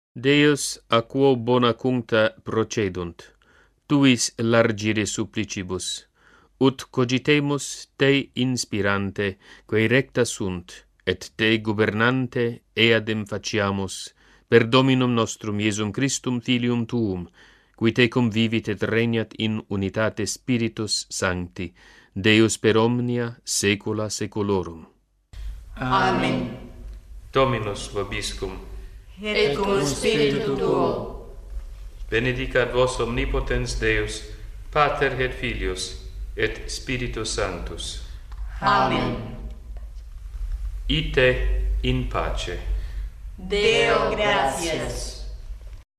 Deus a quo bona cuncta procedunt, tuis largire supplicibus, ut cogitemus te inspirante, quae recta sunt, et te gubernante eadem faciamus, per Dominum nostrum Iesum Christum Filium Tuum, qui te convivit et regnat in unitate Spiritus Sancti, Deus per omnia saecula saeculorum. Amen. Dominus vobiscum, Et cum spiritu tuo. benedicat vos omnipotens Deus, Pater et Filius, et Spiritus Sanctus. Amen. Ite in pace. Deo gratias.